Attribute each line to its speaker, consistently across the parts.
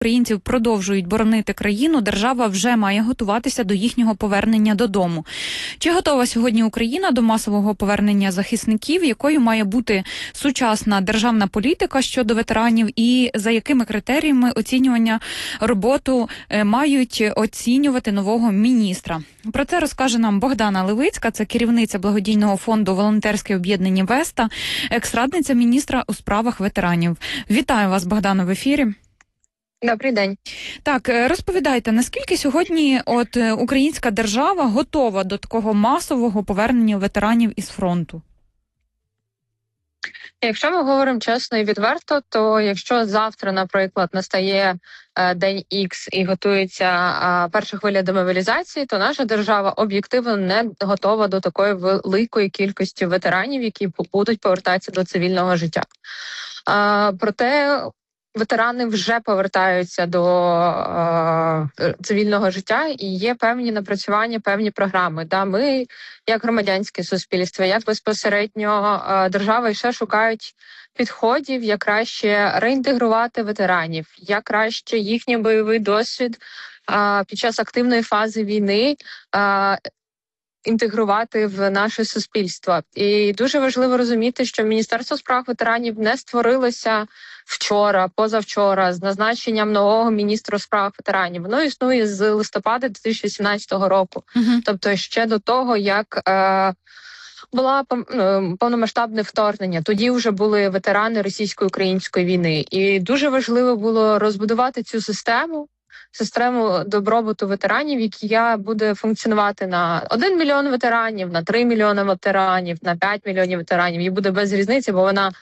Speaker 1: Українців продовжують боронити країну, держава вже має готуватися до їхнього повернення додому. Чи готова сьогодні Україна до масового повернення захисників? Якою має бути сучасна державна політика щодо ветеранів і за якими критеріями оцінювання роботу мають оцінювати нового міністра? Про це розкаже нам Богдана Левицька, це керівниця благодійного фонду «Волонтерське об'єднання Веста», екс-радниця міністра у справах ветеранів. Вітаю вас, Богдано, в ефірі.
Speaker 2: Добрий день.
Speaker 1: Так, розповідайте, наскільки сьогодні українська держава готова до такого масового повернення ветеранів із фронту?
Speaker 2: Якщо ми говоримо чесно і відверто, то якщо завтра, наприклад, настає день Х і готується перша хвиля демобілізації, то наша держава об'єктивно не готова до такої великої кількості ветеранів, які будуть повертатися до цивільного життя. Проте ветерани вже повертаються до цивільного життя і є певні напрацювання, певні програми. Ми, як громадянське суспільство, як безпосередньо держава і ще шукають підходів, як краще реінтегрувати ветеранів, як краще їхній бойовий досвід під час активної фази війни інтегрувати в наше суспільство. І дуже важливо розуміти, що Міністерство справ ветеранів не створилося вчора, позавчора, з назначенням нового міністра справ ветеранів. Воно існує з листопада 2017 року. Тобто ще до того, як була повномасштабне вторгнення. Тоді вже були ветерани російсько-української війни. І дуже важливо було розбудувати цю систему добробуту ветеранів, яка буде функціонувати на 1 мільйон ветеранів, на 3 мільйони ветеранів, на 5 мільйонів ветеранів. Їй буде без різниці, бо вона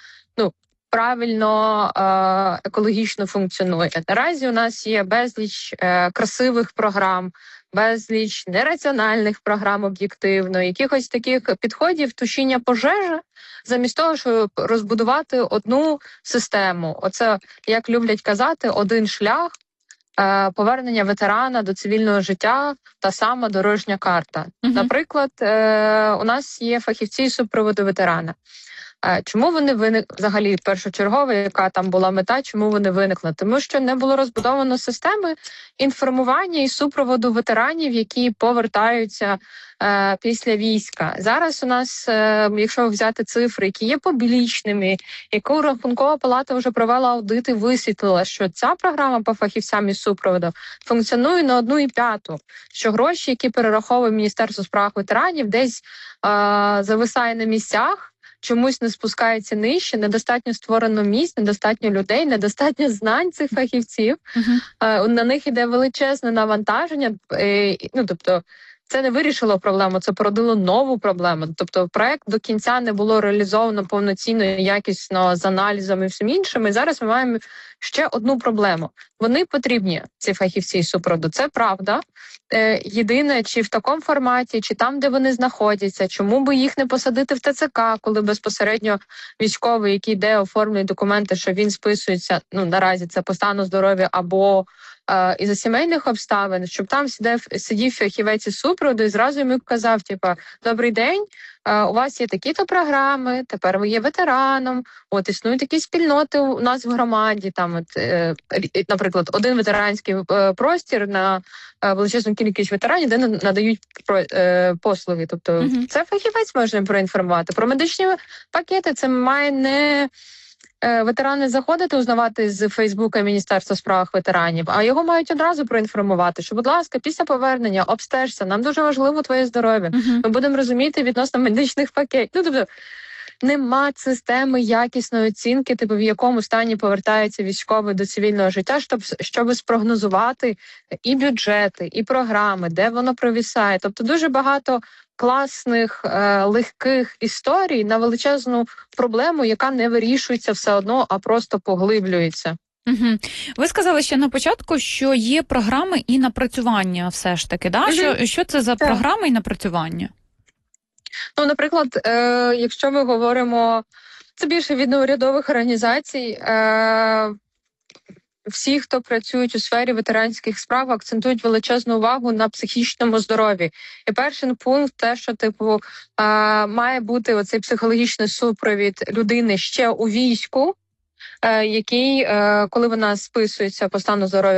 Speaker 2: правильно, екологічно функціонує. Наразі у нас є безліч красивих програм, безліч нераціональних програм об'єктивно, якихось таких підходів тушіння пожежі, замість того, щоб розбудувати одну систему. Оце, як люблять казати, один шлях повернення ветерана до цивільного життя, та сама дорожня карта. Наприклад, у нас є фахівці з супроводу ветерана. Чому вони виникли, взагалі, першочергово, яка там була мета, чому вони виникли? Тому що не було розбудовано системи інформування і супроводу ветеранів, які повертаються після війська. Зараз у нас, якщо взяти цифри, які є публічними, яку Рахункова палата вже провела аудит і висвітлила, що ця програма по фахівцям із супроводу функціонує на 1,5, що гроші, які перераховує Міністерство справ ветеранів, десь зависає на місцях, чомусь не спускається нижче, недостатньо створено місць, недостатньо людей, недостатньо знань цих фахівців. На них іде величезне навантаження. Тобто, це не вирішило проблему, це породило нову проблему. Тобто проект до кінця не було реалізовано повноцінно, якісно, з аналізами і всім іншим. І зараз ми маємо ще одну проблему. Вони потрібні, ці фахівці супроводу, це правда. Єдине, чи в такому форматі, чи там, де вони знаходяться, чому би їх не посадити в ТЦК, коли безпосередньо військовий, який йде, оформлює документи, що він списується, наразі це по стану здоров'я або із-за сімейних обставин, щоб там сидів фахівець із супроводу і зразу йому казав, добрий день, у вас є такі-то програми, тепер ви є ветераном, існують такі спільноти у нас в громаді, наприклад, один ветеранський простір на величезну кількість ветеранів, де надають послуги. Тобто це фахівець може проінформувати. Про медичні пакети це має не ветерани заходити, узнавати з Фейсбука Міністерства справ ветеранів, а його мають одразу проінформувати, що, будь ласка, після повернення обстежся, нам дуже важливо твоє здоров'я. Ми будемо розуміти відносно медичних пакетів. Тобто нема системи якісної оцінки, в якому стані повертається військовий до цивільного життя, щоб спрогнозувати і бюджети, і програми, де воно провісає. Тобто дуже багато класних, легких історій на величезну проблему, яка не вирішується все одно, а просто поглиблюється.
Speaker 1: Ви сказали ще на початку, що є програми і напрацювання все ж таки, да? Що це за програми і напрацювання?
Speaker 2: Наприклад, якщо ми говоримо, це більше від неурядових організацій, всі, хто працюють у сфері ветеранських справ, акцентують величезну увагу на психічному здоров'ї. І перший пункт те, що має бути оцей психологічний супровід людини ще у війську, який, коли вона списується по стану здоров'я